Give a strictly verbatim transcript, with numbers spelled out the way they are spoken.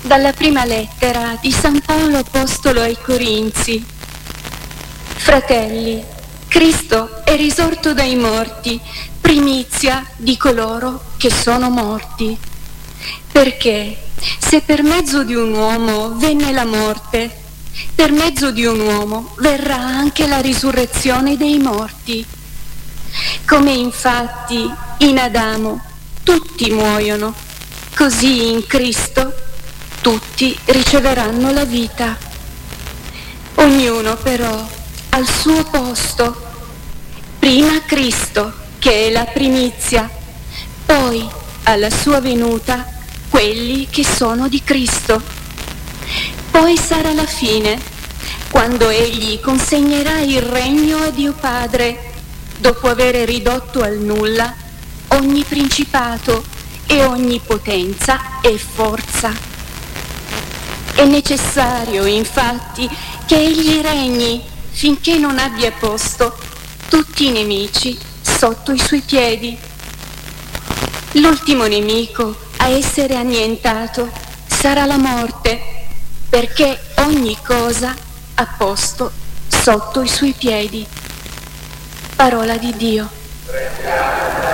Dalla prima lettera di San Paolo Apostolo ai Corinzi. Fratelli, Cristo è risorto dai morti, primizia di coloro che sono morti. Perché se per mezzo di un uomo venne la morte, per mezzo di un uomo verrà anche la risurrezione dei morti. Come infatti in Adamo tutti muoiono, così in Cristo tutti riceveranno la vita. Ognuno però al suo posto. Prima Cristo, che è la primizia, poi alla sua venuta quelli che sono di Cristo. Poi sarà la fine, quando Egli consegnerà il regno a Dio Padre, dopo aver ridotto al nulla ogni principato e ogni potenza e forza. È necessario, infatti, che Egli regni finché non abbia posto tutti i nemici sotto i suoi piedi. L'ultimo nemico a essere annientato sarà la morte, perché ogni cosa ha posto sotto i suoi piedi. Parola di Dio.